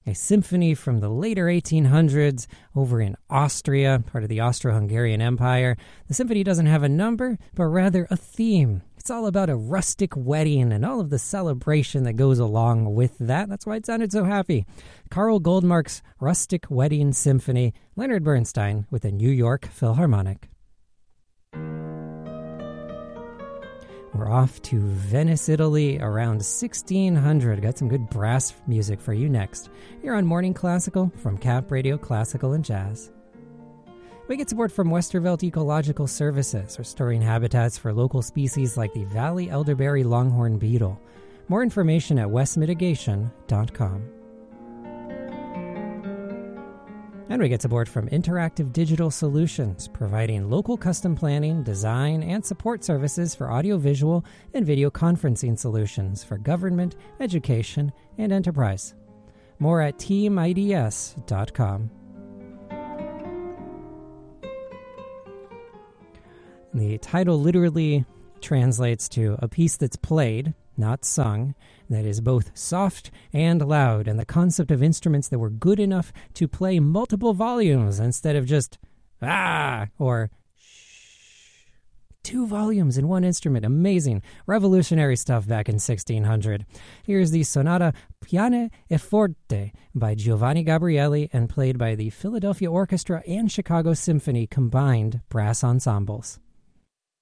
a symphony from the later 1800s over in Austria, part of the Austro-Hungarian Empire. The symphony doesn't have a number, but rather a theme. It's all about a rustic wedding and all of the celebration that goes along with that. That's why it sounded so happy. Carl Goldmark's Rustic Wedding Symphony, Leonard Bernstein with the New York Philharmonic. We're off to Venice, Italy, around 1600. Got some good brass music for you next. You're on Morning Classical from Cap Radio Classical and Jazz. We get support from Westervelt Ecological Services, restoring habitats for local species like the Valley elderberry longhorn beetle. More information at westmitigation.com. And we get support from Interactive Digital Solutions, providing local custom planning, design, and support services for audiovisual and video conferencing solutions for government, education, and enterprise. More at teamids.com. The title literally translates to a piece that's played, not sung, that is both soft and loud, and the concept of instruments that were good enough to play multiple volumes instead of just or shh. 2 volumes in one instrument. Amazing. Revolutionary stuff back in 1600. Here's the Sonata Piano e Forte by Giovanni Gabrieli and played by the Philadelphia Orchestra and Chicago Symphony combined brass ensembles.